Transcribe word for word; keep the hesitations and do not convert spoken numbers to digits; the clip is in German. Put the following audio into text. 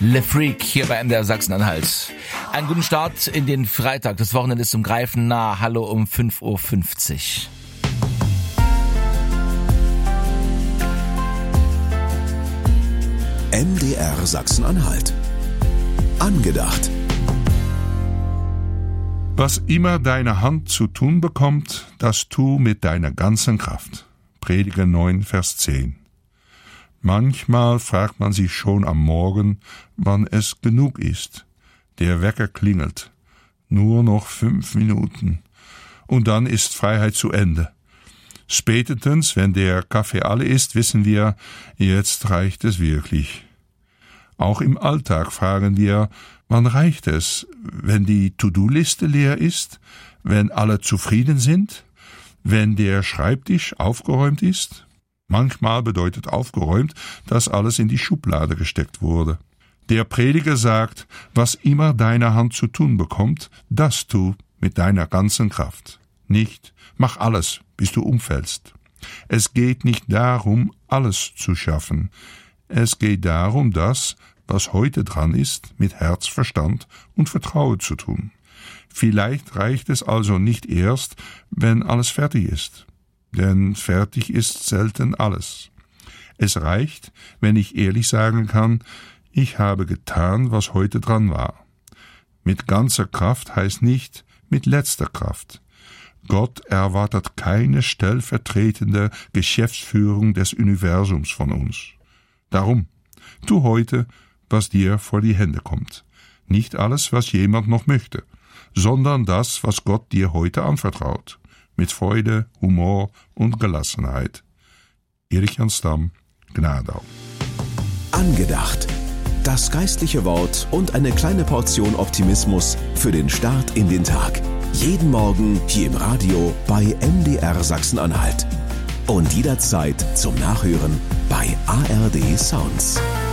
Le Freak hier bei M D R Sachsen-Anhalt. Einen guten Start in den Freitag. Das Wochenende ist zum Greifen nah. Hallo um fünf Uhr fünfzig. M D R Sachsen-Anhalt. Angedacht. Was immer deine Hand zu tun bekommt, das tu mit deiner ganzen Kraft. Prediger neun, Vers zehn. Manchmal fragt man sich schon am Morgen, wann es genug ist. Der Wecker klingelt. Nur noch fünf Minuten. Und dann ist Freiheit zu Ende. Spätestens, wenn der Kaffee alle ist, wissen wir, jetzt reicht es wirklich. Auch im Alltag fragen wir, wann reicht es, wenn die To-Do-Liste leer ist, wenn alle zufrieden sind, wenn der Schreibtisch aufgeräumt ist? Manchmal bedeutet aufgeräumt, dass alles in die Schublade gesteckt wurde. Der Prediger sagt, was immer deine Hand zu tun bekommt, das tu mit deiner ganzen Kraft. Nicht, mach alles, bis du umfällst. Es geht nicht darum, alles zu schaffen. Es geht darum, das, was heute dran ist, mit Herz, Verstand und Vertrauen zu tun. Vielleicht reicht es also nicht erst, wenn alles fertig ist. Denn fertig ist selten alles. Es reicht, wenn ich ehrlich sagen kann, ich habe getan, was heute dran war. Mit ganzer Kraft heißt nicht mit letzter Kraft. Gott erwartet keine stellvertretende Geschäftsführung des Universums von uns. Darum, tu heute, was dir vor die Hände kommt. Nicht alles, was jemand noch möchte, sondern das, was Gott dir heute anvertraut. Mit Freude, Humor und Gelassenheit. Erich Jan Stamm, Gnadau. Angedacht. Das geistliche Wort und eine kleine Portion Optimismus für den Start in den Tag. Jeden Morgen hier im Radio bei M D R Sachsen-Anhalt. Und jederzeit zum Nachhören bei A R D Sounds.